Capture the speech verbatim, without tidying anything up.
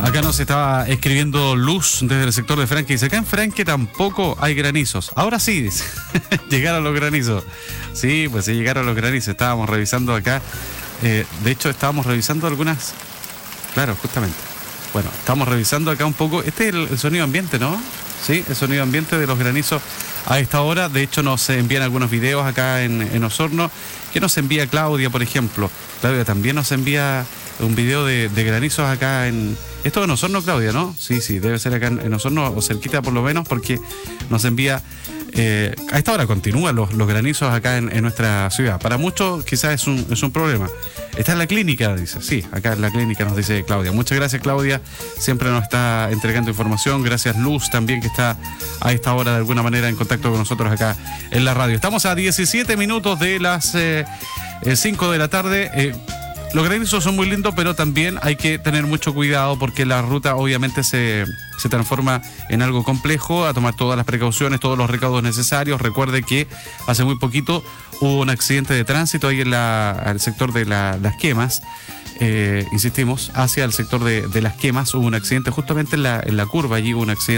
Acá nos estaba escribiendo Luz desde el sector de Franque. Dice, acá en Franque tampoco hay granizos. Ahora sí, dice. Llegaron los granizos. Sí, pues sí, llegaron los granizos. Estábamos revisando acá. Eh, de hecho, estábamos revisando algunas... Claro, justamente. Bueno, estamos revisando acá un poco. Este es el, el sonido ambiente, ¿no? Sí, el sonido ambiente de los granizos a esta hora. De hecho, nos envían algunos videos acá en, en Osorno. Que nos envía Claudia, por ejemplo. Claudia también nos envía un video de, de granizos acá en... Esto en Osorno, Claudia, ¿no? Sí, sí, debe ser acá en, en Osorno o cerquita por lo menos, porque nos envía... Eh, a esta hora continúan los, los granizos acá en, en nuestra ciudad. Para muchos quizás es un, es un problema. Está en la clínica, dice. Sí, acá en la clínica nos dice Claudia. Muchas gracias, Claudia. Siempre nos está entregando información. Gracias, Luz, también, que está a esta hora de alguna manera en contacto con nosotros acá en la radio. Estamos a diecisiete minutos de las eh, cinco de la tarde. Eh, Los granizos son muy lindos, pero también hay que tener mucho cuidado porque la ruta obviamente se, se transforma en algo complejo, a tomar todas las precauciones, todos los recaudos necesarios. Recuerde que hace muy poquito hubo un accidente de tránsito ahí en la, el sector de la, las quemas. Eh, insistimos, hacia el sector de, de las quemas hubo un accidente justamente en la, en la curva, allí hubo un accidente.